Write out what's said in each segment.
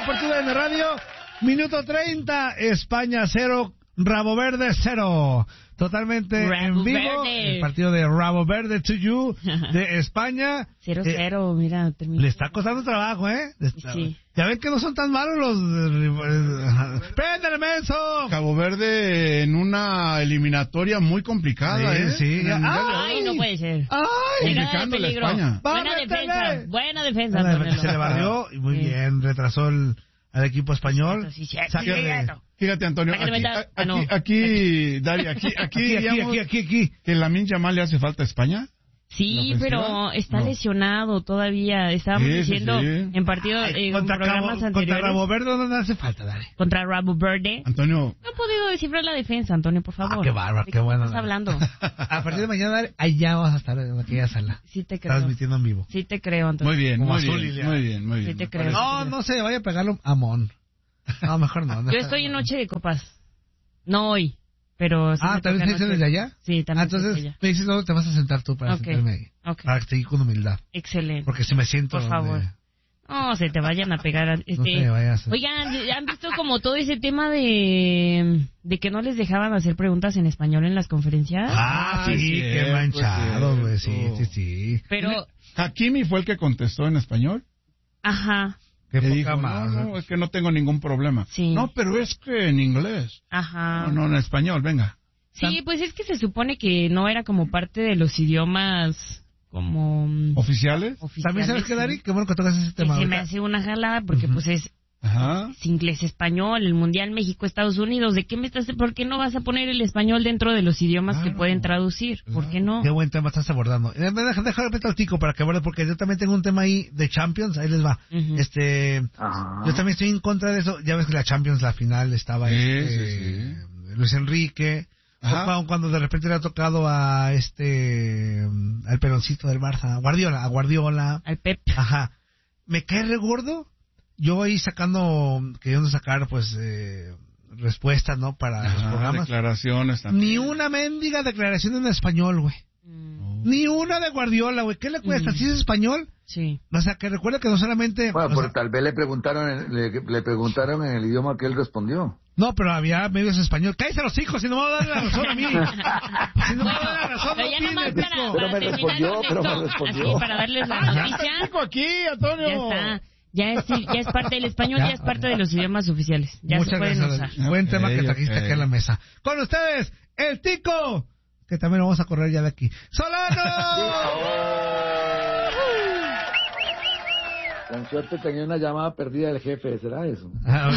Deportiva en Radio. Minuto 30, España 0, Rabo Verde 0. Totalmente Rabo en vivo. Verde. El partido de Rabo Verde to you de España. 0-0, mira, terminó. Le está costando trabajo, ¿eh? Sí. Ya ven que no son tan malos los... ¡Préndele, menso! Cabo Verde en una eliminatoria muy complicada, ¿eh? Sí. En el Mundial de Ay, hoy. no puede ser. ¡Ay! Complicándole a España. Buena defensa. Se le barrió y muy bien, retrasó al equipo español. Sí, Fíjate, Antonio, aquí, Dari, aquí, que Lamine Yamal le hace falta a España. Sí, pero está lesionado todavía. Estábamos diciendo en partidos, en programas anteriores. Contra Rabo Verde no hace falta, Dari. Contra Rabo Verde. Antonio. No he podido descifrar la defensa, Antonio, por favor. Qué bárbaro, qué bueno. ¿Estás hablando? A partir de mañana, Dari, allá vamos a estar en aquella sala. Sí te creo. Transmitiendo en vivo. Sí te creo, Antonio. Muy bien, Como muy azul, bien, Liliana. muy bien, muy bien. Sí te creo. No se vaya a pegarlo a Mon. No, mejor no. Yo estoy en Noche de Copas. No hoy, pero... sí me ¿también toca se noche. desde allá? Sí, también. Entonces, desde allá. me dices dónde te vas a sentar tú para sentarme ahí. Ok. Para seguir con humildad. Excelente. Porque si me siento... Por favor. No, se te vayan a pegar. No te vayas. Oigan, ¿han visto como todo ese tema de que no les dejaban hacer preguntas en español en las conferencias? Sí, qué manchado, güey. Sí. Pero... Hakimi fue el que contestó en español. Ajá. Qué Que poca dijo, madre. no, es que no tengo ningún problema. Sí. No, pero es que en inglés. Ajá. No, en español, venga. Sí, pues es que se supone que no era como parte de los idiomas como... ¿Oficiales? También sabes que, Dari, qué bueno que tocas ese Que tema. se me hace una jalada porque pues es inglés-español, el Mundial México-Estados Unidos. ¿Por qué no vas a poner el español dentro de los idiomas que pueden traducir? ¿Por qué no? Qué buen tema estás abordando. Déjame al tico para que aborde, porque yo también tengo un tema ahí de Champions, ahí les va. Yo también estoy en contra de eso. Ya ves que la Champions, la final, estaba Luis Enrique. Cuando de repente le ha tocado a al peloncito del Barça, a Guardiola. Al Pep. Ajá. Me cae re gordo. Yo ahí queriendo sacar, pues, respuestas, ¿no? Para los programas. Declaraciones también. Ni una mendiga declaración en español, güey. Ni una de Guardiola, güey. ¿Qué le cuesta? ¿Si es español? Sí. O sea, que recuerda que no solamente... Bueno, tal vez le preguntaron en el idioma que él respondió. No, pero había medios español. ¡Cállese los hijos! Si no me va a dar la razón a mí. Si no me va a dar la razón, pero no ya tiene, nomás tico. Pero me respondió. Así, para darles la noticia. Aquí, Antonio. Ya está. Ya es parte del español, ya es parte de los idiomas oficiales. Ya Muchas se pueden gracias. usar. Buen tema que trajiste aquí en la mesa. Con ustedes, el Tico, que también lo vamos a correr ya de aquí. ¡Solano! Con suerte tenía una llamada perdida del jefe, ¿será eso?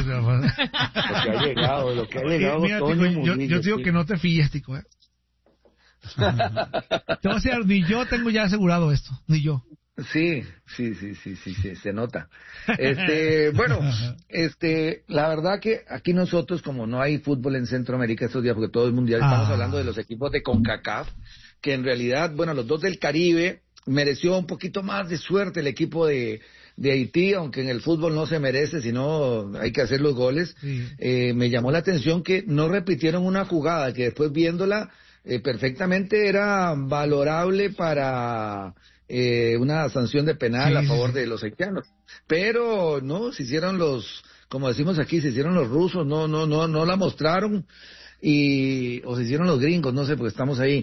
Lo que ha llegado. Mira, Toño Tico, yo Murillo, digo sí. que no te fíes, Tico, ¿eh? Te voy a decir, ni yo tengo ya asegurado esto, ni yo. Sí, se nota. Bueno, la verdad que aquí nosotros, como no hay fútbol en Centroamérica estos días, porque todo es mundial, estamos hablando de los equipos de CONCACAF, que en realidad, bueno, los dos del Caribe, mereció un poquito más de suerte el equipo de Haití, aunque en el fútbol no se merece, sino hay que hacer los goles. Sí. Me llamó la atención que no repitieron una jugada, que después viéndola, perfectamente era valorable para una sanción de penal a favor de los haitianos. Pero no, se hicieron como decimos aquí, se hicieron los rusos, no la mostraron, o se hicieron los gringos, no sé, porque estamos ahí.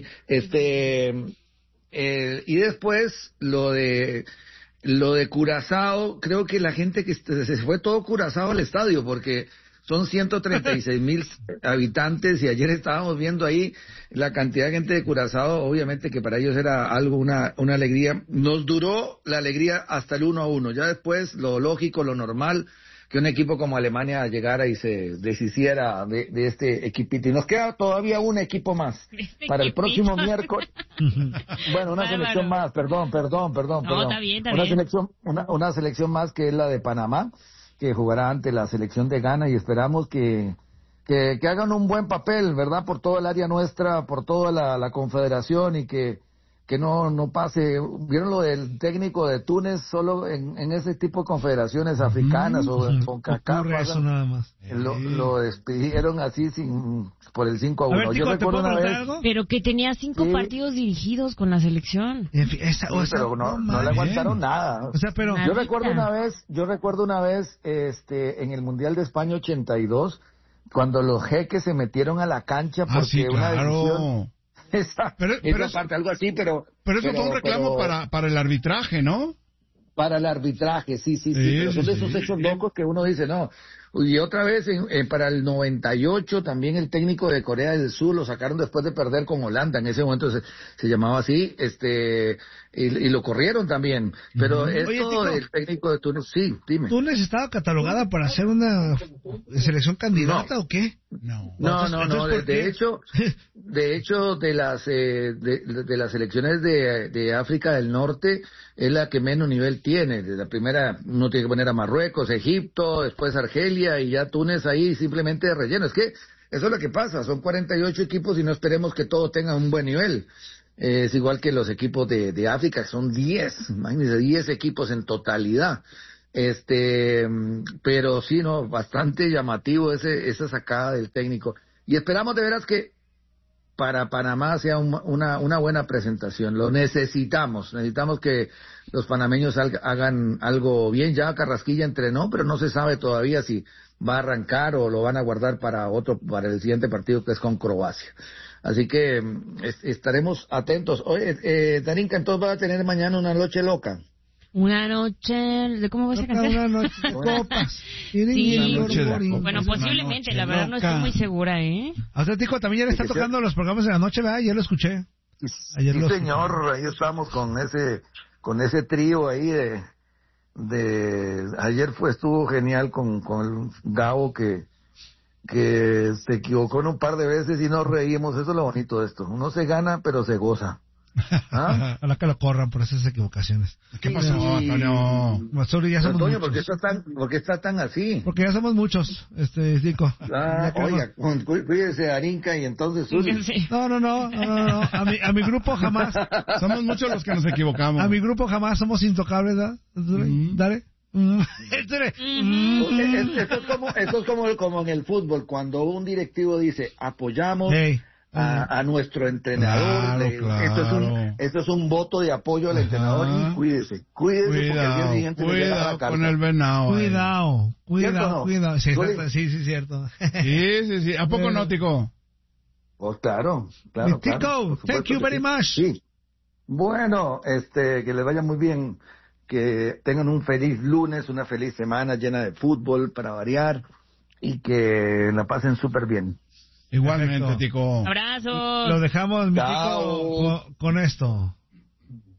Y después lo de Curazao, creo que la gente que se fue todo Curazao al estadio, porque son 136,000 habitantes, y ayer estábamos viendo ahí la cantidad de gente de Curazao, obviamente que para ellos era algo, una alegría. Nos duró la alegría hasta el 1-1, ya después lo lógico, lo normal, que un equipo como Alemania llegara y se deshiciera de este equipito. Y nos queda todavía un equipo más para el próximo miércoles. Bueno, una selección más, perdón. No, está bien. Una selección más, que es la de Panamá, que jugará ante la selección de Ghana, y esperamos que hagan un buen papel, ¿verdad? Por toda el área nuestra, por toda la confederación, y que que no pase. ¿Vieron lo del técnico de Túnez solo en ese tipo de confederaciones africanas o con CONCACAF? Eso nada más. Lo despidieron así por el 5-1. Yo recuerdo una vez... ¿Algo? Pero que tenía 5 partidos dirigidos con la selección. Pero no le aguantaron nada. O sea, pero... Yo recuerdo una vez en el Mundial de España 82, cuando los jeques se metieron a la cancha porque una decisión... Pero algo así, pero eso fue un reclamo para el arbitraje, ¿no? Para el arbitraje, sí, pero son de esos hechos locos que uno dice, no. Y otra vez, para el 98, también el técnico de Corea del Sur lo sacaron después de perder con Holanda, en ese momento se llamaba así, y lo corrieron también. Pero esto del técnico de Túnez, sí, dime. ¿Túnez estaba catalogada para ser una selección candidata o qué? No. De hecho, de las selecciones de África del Norte, es la que menos nivel tiene. De la primera, uno tiene que poner a Marruecos, Egipto, después Argelia, y ya Túnez ahí simplemente de relleno. Es que eso es lo que pasa, son 48 equipos y no esperemos que todos tengan un buen nivel. Es igual que los equipos de África, son 10, imagínense, 10 equipos en totalidad. Pero sí, no, bastante llamativo esa sacada del técnico. Y esperamos de veras que para Panamá sea una buena presentación. Lo necesitamos que los panameños hagan algo bien. Ya Carrasquilla entrenó, pero no se sabe todavía si va a arrancar o lo van a guardar para el siguiente partido, que es con Croacia. Así que estaremos atentos. Oye, Darinka, entonces va a tener mañana una noche loca. Una noche de cómo vas a cantar. Una noche de copas. Sí. Bueno, posiblemente, la verdad no estoy muy segura, Atlético también ya le está tocando los programas de la noche, ¿verdad? Ya lo escuché. Sí, señor, ahí estamos con ese trío ahí ayer estuvo genial con el Gabo que se equivocó en un par de veces y nos reímos. Eso es lo bonito de esto. Uno se gana, pero se goza. ¿Ah? A la que lo corran por esas equivocaciones. ¿Qué pasó, Antonio? Ya somos Antonio, muchos. ¿por qué está tan así? Porque ya somos muchos, Zico. Oiga, cuídese, Darinka, y entonces... No. A mi grupo jamás. Somos muchos los que nos equivocamos. A mi grupo jamás somos intocables, ¿verdad? Dale. Esto es como en el fútbol, cuando un directivo dice, apoyamos... A nuestro entrenador. Claro. Esto es un voto de apoyo al entrenador y cuídese porque el día siguiente le llega a la cárcel. Con el venado. Cuidado. Sí, cierto. Sí. ¿A poco no, Tico? Pues claro. Tico, thank you very much. Sí. Bueno, que les vaya muy bien, que tengan un feliz lunes, una feliz semana llena de fútbol para variar y que la pasen súper bien. Igualmente, Tico. Abrazos. Lo dejamos, mi Tico, con esto.